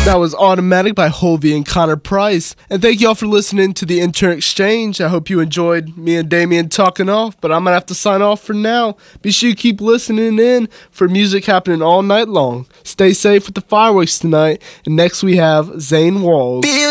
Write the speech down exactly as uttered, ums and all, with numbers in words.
That was Automatic by Hovey and Connor Price. And thank y'all for listening to the Intern Exchange. I hope you enjoyed me and Damien talking off, but I'm going to have to sign off for now. Be sure you keep listening in for music happening all night long. Stay safe with the fireworks tonight. And next we have Zane Walls.